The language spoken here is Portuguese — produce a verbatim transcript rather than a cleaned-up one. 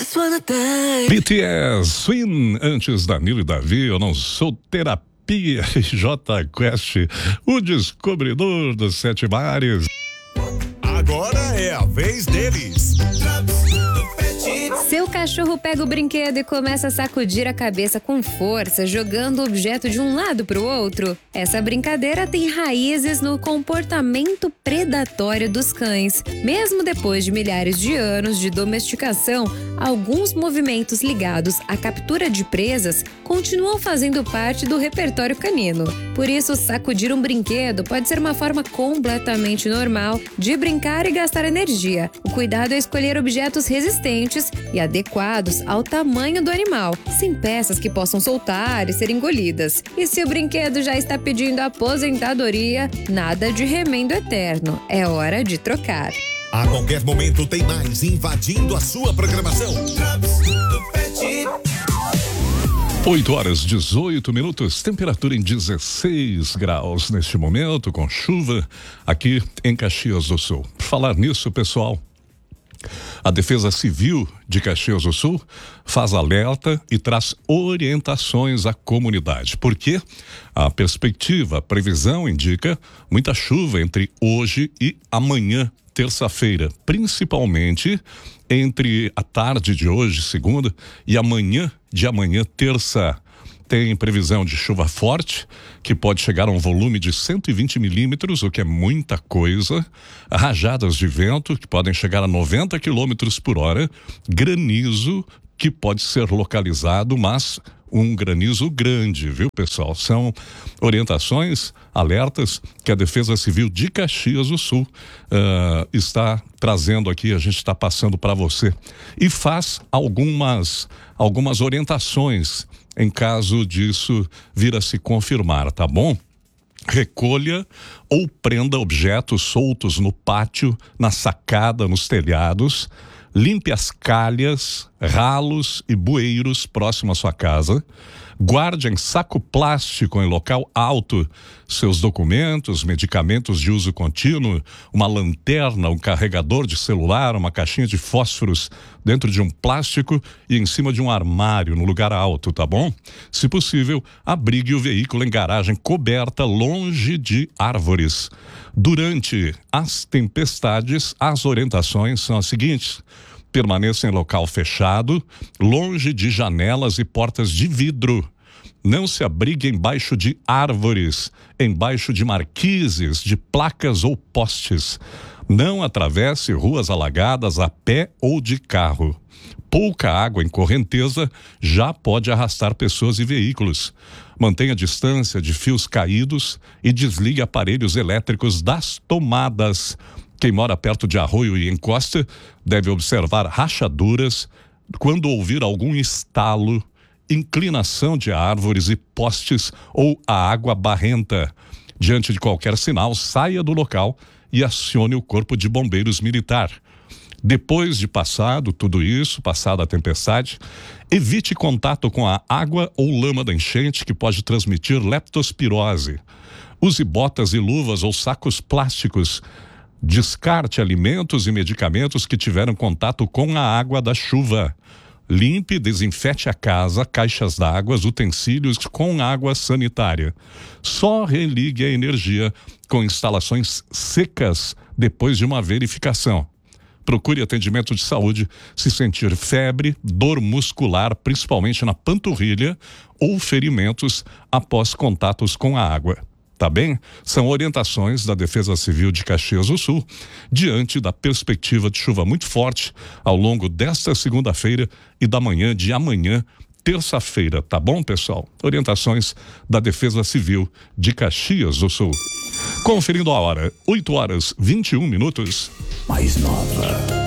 B T S, Swing, antes Danilo e Davi, eu não sou terapia, J Quest, o descobridor dos sete mares. Agora é a vez deles. Seu cachorro pega o brinquedo e começa a sacudir a cabeça com força, jogando o objeto de um lado para o outro. Essa brincadeira tem raízes no comportamento predatório dos cães. Mesmo depois de milhares de anos de domesticação, alguns movimentos ligados à captura de presas continuam fazendo parte do repertório canino. Por isso, sacudir um brinquedo pode ser uma forma completamente normal de brincar e gastar energia. O cuidado é escolher objetos resistentes e adequados ao tamanho do animal, sem peças que possam soltar e ser engolidas. E se o brinquedo já está pedindo aposentadoria, nada de remendo eterno. É hora de trocar. A qualquer momento tem mais invadindo a sua programação. oito horas, dezoito minutos, temperatura em dezesseis graus neste momento, com chuva aqui em Caxias do Sul. Por falar nisso, pessoal, a Defesa Civil de Caxias do Sul faz alerta e traz orientações à comunidade, porque a perspectiva, a previsão indica muita chuva entre hoje e amanhã, terça-feira, principalmente entre a tarde de hoje, segunda, e amanhã de amanhã, terça. Tem previsão de chuva forte, que pode chegar a um volume de cento e vinte milímetros, o que é muita coisa. Rajadas de vento, que podem chegar a noventa quilômetros por hora. Granizo, que pode ser localizado, mas um granizo grande, viu, pessoal? São orientações, alertas que a Defesa Civil de Caxias do Sul uh, está trazendo aqui, a gente está passando para você. E faz algumas, algumas orientações em caso disso vir a se confirmar, tá bom? Recolha ou prenda objetos soltos no pátio, na sacada, nos telhados. Limpe as calhas, ralos e bueiros próximo à sua casa. Guarde em saco plástico em local alto seus documentos, medicamentos de uso contínuo, uma lanterna, um carregador de celular, uma caixinha de fósforos dentro de um plástico e em cima de um armário no lugar alto, tá bom? Se possível, abrigue o veículo em garagem coberta, longe de árvores. Durante as tempestades, as orientações são as seguintes: permaneça em local fechado, longe de janelas e portas de vidro. Não se abrigue embaixo de árvores, embaixo de marquises, de placas ou postes. Não atravesse ruas alagadas a pé ou de carro. Pouca água em correnteza já pode arrastar pessoas e veículos. Mantenha distância de fios caídos e desligue aparelhos elétricos das tomadas. Quem mora perto de arroio e encosta deve observar rachaduras quando ouvir algum estalo, inclinação de árvores e postes ou a água barrenta. Diante de qualquer sinal, saia do local e acione o Corpo de Bombeiros Militar. Depois de passado tudo isso, passada a tempestade, evite contato com a água ou lama da enchente, que pode transmitir leptospirose. Use botas e luvas ou sacos plásticos. Descarte alimentos e medicamentos que tiveram contato com a água da chuva. Limpe e desinfete a casa, caixas d'água, utensílios com água sanitária. Só religue a energia com instalações secas depois de uma verificação. Procure atendimento de saúde se sentir febre, dor muscular, principalmente na panturrilha, ou ferimentos após contatos com a água. Tá bem? São orientações da Defesa Civil de Caxias do Sul, diante da perspectiva de chuva muito forte ao longo desta segunda-feira e da manhã de amanhã, terça-feira, tá bom, pessoal? Orientações da Defesa Civil de Caxias do Sul. Conferindo a hora, oito horas, vinte e um minutos. Mais nova.